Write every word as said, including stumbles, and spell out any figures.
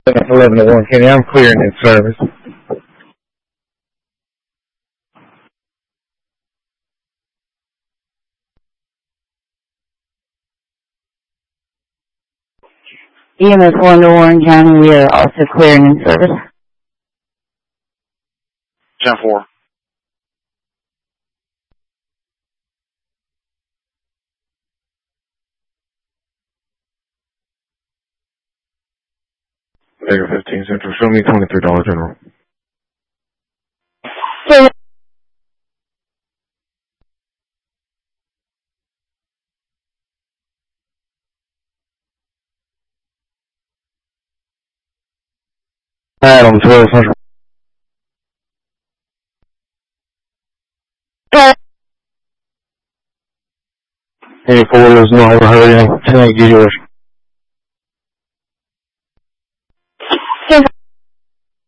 eleven to one Kenny, I'm clearing in service. E M S one to Warren County, we are also clearing in service. ten four. Vega fifteen Central, show me twenty-three dollars General. So, Adam, twelve Central. Any four, there's no hurry, ten eight, yours.